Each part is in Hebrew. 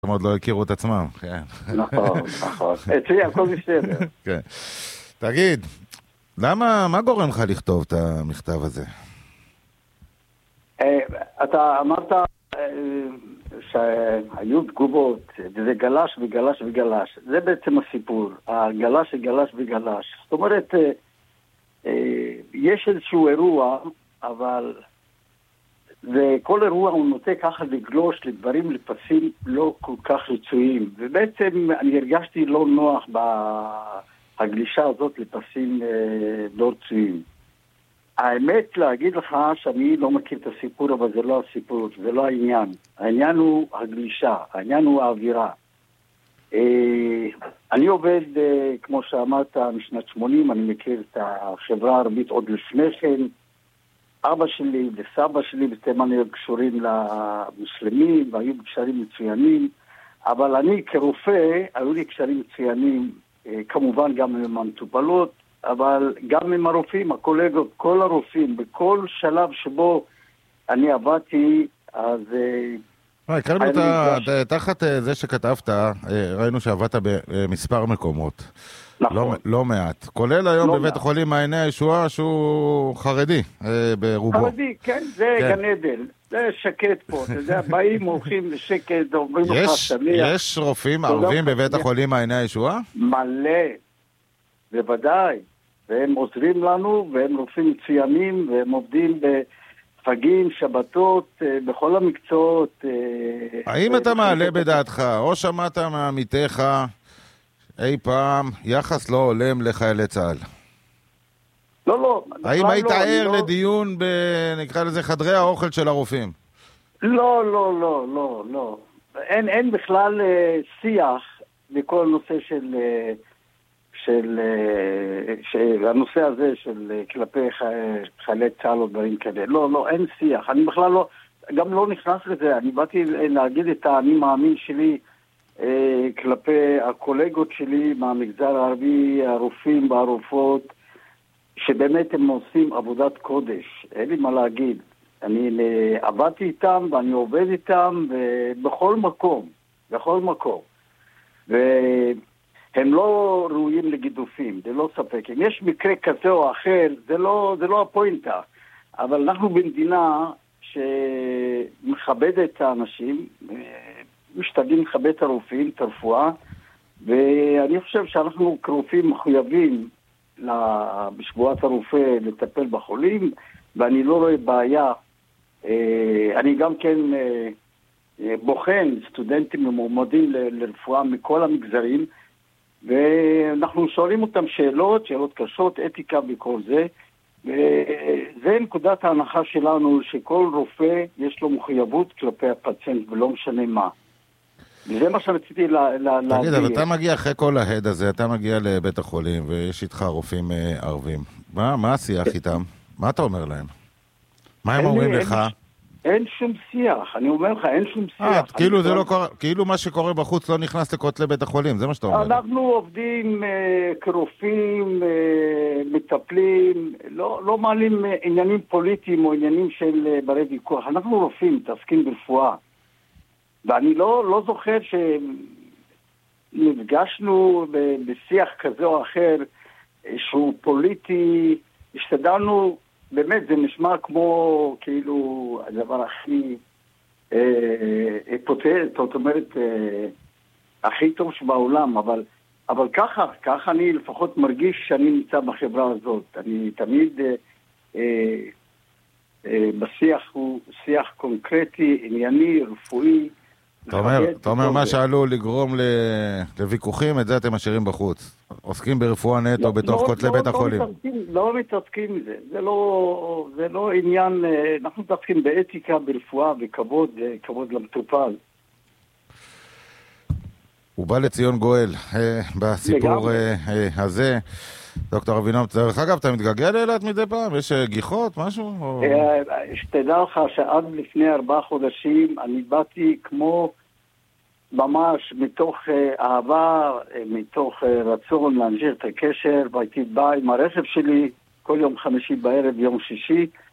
הם עוד לא הכירו את עצמם, כן. נכון, נכון. אצלי הכל בסדר. כן. תגיד, מה גורם לך לכתוב את המכתב הזה? אתה אמרת שהיו תגובות, וזה גלש וגלש וגלש. זה בעצם הסיפור, הגלש וגלש וגלש. זאת אומרת, יש איזשהו אירוע, אבל וכל אירוע הוא נוטה ככה לגלוש לדברים, לפסים לא כל כך רצויים. ובעצם אני הרגשתי לא נוח בהגלישה הזאת לפסים לא רצויים. האמת להגיד לך שאני לא מכיר את הסיפור, אבל זה לא הסיפור, זה לא העניין. העניין הוא הגלישה, העניין הוא האווירה. אני עובד, כמו שאמרת, משנת 80, אני מכיר את החברה הערבית עוד לפני כן. אבא שלי וסבא שלי בתימן היו קשורים למוסלמים, והיו קשרים מצוינים, אבל אני כרופא, היו לי קשרים מצוינים, כמובן גם עם המטופלות, אבל גם עם הרופאים, הקולגות, כל הרופאים, בכל שלב שבו אני עבדתי, אז... הכרנו תחת זה שכתבת, ראינו שעבדת במספר מקומות. נכון. לא מעט. כולל היום בבית החולים מעייני הישועה שהוא חרדי ברובו. חרדי, כן, זה גן עדן. זה שקט פה, אתה יודע, באים, הולכים לשקט, אומרים לך סמיח. יש רופאים ערבים בבית החולים מעייני הישועה? מלא, בוודאי. והם עוזרים לנו, והם רופאים מצוינים, והם עובדים בחגים, שבתות, בכל המקצועות. האם אתה מעלה בדעתך, או שמעת מעמיתיך אי פעם יחס לא הולם לחיילי צה"ל? לא. האם היית ער לדיון נקרא לזה חדרי האוכל של הרופאים? לא. אין בכלל שיח בכל הנושא של הנושא הזה של כלפי חיילי צה"ל או דברים כאלה. לא, אין שיח. אני בכלל גם לא נכנס לזה. אני באתי להגיד את האני מאמין שלי כלפי הקולגות שלי מהמגזר הערבי, הרופאים והרופאות, שבאמת הם עושים עבודת קודש. אין לי מה להגיד. אני עבדתי איתם ואני עובד איתם בכל מקום. והם לא ראויים לגידופים, זה לא ספק. אם יש מקרה כזה או אחר, זה לא הפוינטה. אבל אנחנו במדינה שמכבדת את האנשים, משתדלים לכבד את הרופאים, את הרפואה, ואני חושב שאנחנו כרופאים מחויבים בשבועת הרופא לטפל בחולים, ואני לא רואה בעיה. אני גם כן בוחן סטודנטים ומועמדים לרפואה מכל המגזרים, ואנחנו שואלים אותם שאלות קשות, אתיקה וכל זה, וזה נקודת ההנחה שלנו, שכל רופא יש לו מחויבות כלפי הפציינט ולא משנה מה. וזה מה שרציתי להגיד. תגיד, אבל אתה מגיע אחרי כל ההד הזה, אתה מגיע לבית החולים ויש איתך רופאים ערבים. מה השיח איתם? מה אתה אומר להם? מה הם אומרים לך? אין שום שיח, אני אומר לך, אין שום שיח. כאילו מה שקורה בחוץ לא נכנס לכותלי בית החולים, זה מה שאתה אומר. אנחנו עובדים כרופאים, מטפלים, לא מעלים עניינים פוליטיים או עניינים של ברי ויכוח. אנחנו רופאים, מתעסקים ברפואה. ואני לא זוכר שנפגשנו בשיח כזה או אחר שהוא פוליטי. השתדלנו, באמת זה נשמע כמו כאילו הדבר הכי זאת אומרת הכי טוב שבעולם, אבל ככה אני לפחות מרגיש שאני נמצא בחברה הזאת. אני תמיד בשיח הוא שיח קונקרטי, ענייני, רפואי. אתה אומר מה שעלול לגרום לוויכוחים, את זה אתם משאירים בחוץ. עוסקים ברפואה נטו בתוך כותלי בית החולים. לא מתעסקים עם זה. זה לא עניין, אנחנו מתעסקים באתיקה, ברפואה, וכבוד למטופל. הוא בא לציון גואל בסיפור הזה. דוקטור אבינועם, דרך אגב, אתה מתגעגע לאילת מדי פעם? יש גיחות, משהו? שתדע לך שעד לפני 4 חודשים אני באתי כמו ממש מתוך אהבה, מתוך רצון להמשיך את הקשר, והייתי בא עם הרכב שלי כל יום חמישי בערב, יום שישי,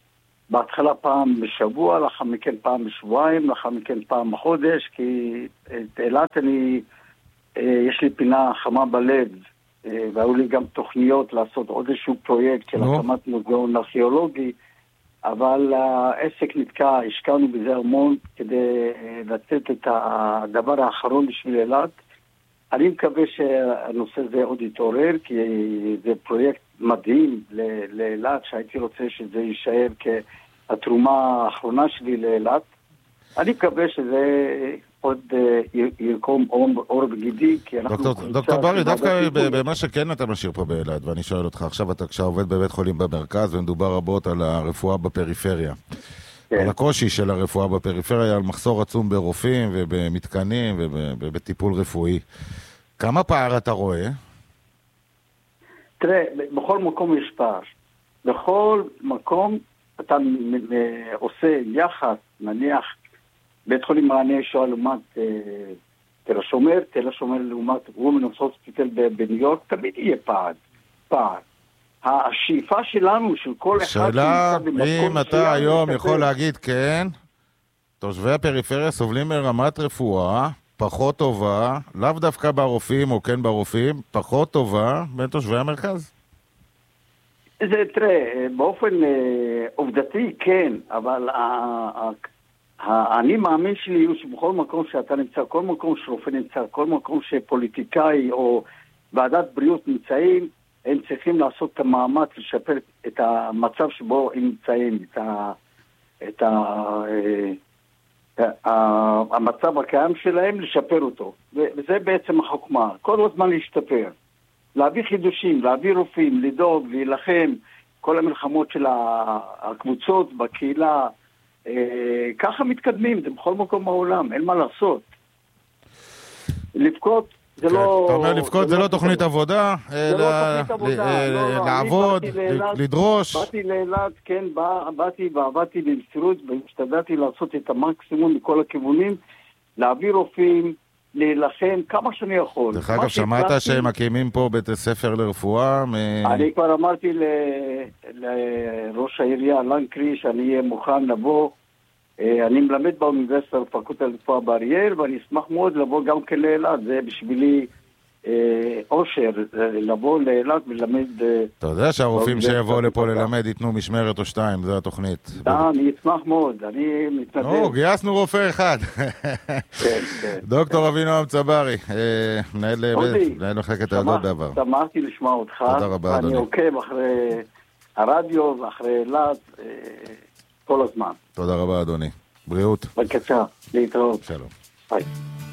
בהתחלה פעם בשבוע, לאחר מכן פעם בשבועיים, לאחר מכן פעם בחודש, כי את אילת יש לי פינה חמה בלב, והיו לי גם תוכניות לעשות עוד איזשהו פרויקט של הקמת מוזיאון ארכיאולוגי, אבל העסק נתקע, השקענו בזה המון כדי לתת את הדבר האחרון בשביל אילת. אני מקווה שהנושא הזה עוד יתעורר, כי זה פרויקט מדהים לאילת, שהייתי רוצה שזה יישאר כהתרומה האחרונה שלי לאילת. אני מקווה שזה עוד יקום אור בגידי, כי אנחנו... דוקטור ברי, דווקא במה שכן אתה משאיר פה באילת, ואני שואל אותך, עכשיו אתה כשעובד בבית חולים במרכז, ומדובר רבות על הרפואה בפריפריה. על הקושי של הרפואה בפריפריה, על מחסור עצום ברופאים ובמתקנים ובטיפול רפואי. כמה פער אתה רואה? תראה, בכל מקום יש פער. בכל מקום אתה עושה יחד, נניח, בית חולים מעייני הישועה לעומת תל השומר לעומת וומנס הוספיטל בניו יורק, תמיד יהיה פער. השאיפה שלנו, של כל אחד... שאלה, אם אתה היום יכול להגיד כן, תושבי הפריפריה סובלים מרמת רפואה פחות טובה, לאו דווקא ברופאים או כן ברופאים, פחות טובה בין תושבי המרכז. זה, תראה, באופן עובדתי כן, אבל אני מאמין שלי הוא שבכל מקום שאתה נמצא, כל מקום שרופא נמצא, כל מקום שפוליטיקאי או ועדת בריאות נמצאים, הם צריכים לעשות את המאמץ לשפר את המצב שבו הם נמצאים, את המצב הקיים שלהם, לשפר אותו. וזה בעצם החוכמה. כל הזמן להשתפר. להביא חידושים, להביא רופאים, לדאוג, להילחם, כל המלחמות של הקבוצות בקהילה, ככה מתקדמים, זה בכל מקום בעולם, אין מה לעשות. לבכות זה לא... אתה אומר לבכות זה לא תוכנית עבודה, אלא לעבוד, לדרוש. באתי לאילת, כן, באתי ועבדתי במסירות, והשתדלתי לעשות את המקסימום מכל הכיוונים, להביא רופאים, להילחם כמה שאני יכול. דרך אגב, שמעת שהם מקימים פה בית ספר לרפואה? אני כבר אמרתי לראש העירייה לנקרי שאני אהיה מוכן לבוא. אני מלמד באוניברסיטה בפקולטה לרפואה באריאל, ואני אשמח מאוד לבוא גם כן לאילת. זה בשבילי אושר, לבוא לאילת וללמד... אתה יודע שהרופאים שיבואו לפה ללמד ייתנו משמרת או שתיים, זו התוכנית. אני אשמח מאוד, אני מתנדב. גייסנו רופא אחד. דוקטור אבינועם צברי, מנהל מחלקת העדות בעבר. שמחתי לשמוע אותך. תודה רבה, אדוני. אני עוקב אחרי הרדיו ואחרי אילת כל הזמן. תודה רבה, אדוני. בריאות. בבקשה, להתראות. שלום. ביי.